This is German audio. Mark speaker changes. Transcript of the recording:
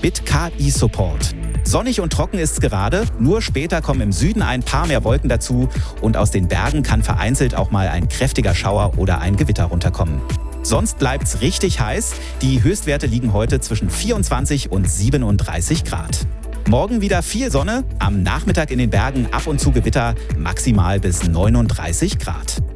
Speaker 1: Bit KI Support. Sonnig und trocken ist's gerade, nur später kommen im Süden ein paar mehr Wolken dazu und aus den Bergen kann vereinzelt auch mal ein kräftiger Schauer oder ein Gewitter runterkommen. Sonst bleibt's richtig heiß. Die Höchstwerte liegen heute zwischen 24 und 37 Grad. Morgen wieder viel Sonne, am Nachmittag in den Bergen ab und zu Gewitter, maximal bis 39 Grad.